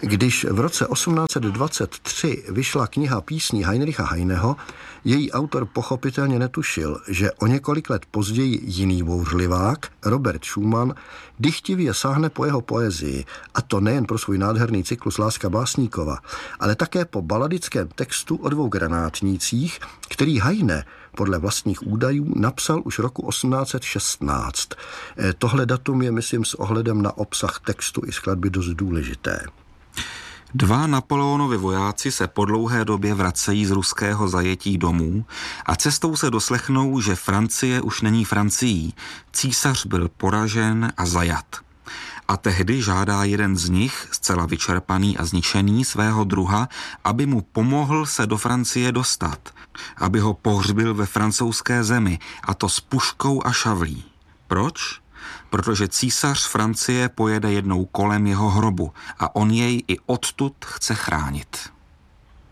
Když v roce 1823 vyšla kniha písní Heinricha Heineho, její autor pochopitelně netušil, že o několik let později jiný bouřlivák, Robert Schumann, dychtivě sáhne po jeho poezii, a to nejen pro svůj nádherný cyklus Láska básníkova, ale také po baladickém textu o dvou granátnících, který Heine podle vlastních údajů napsal už roku 1816. Tohle datum je, myslím, s ohledem na obsah textu i skladby dost důležité. Dva Napoleonovi vojáci se po dlouhé době vracejí z ruského zajetí domů a cestou se doslechnou, že Francie už není Francií. Císař byl poražen a zajat. A tehdy žádá jeden z nich, zcela vyčerpaný a zničený, svého druha, aby mu pomohl se do Francie dostat, aby ho pohřbil ve francouzské zemi, a to s puškou a šavlí. Proč? Protože císař Francie pojede jednou kolem jeho hrobu a on jej i odtud chce chránit.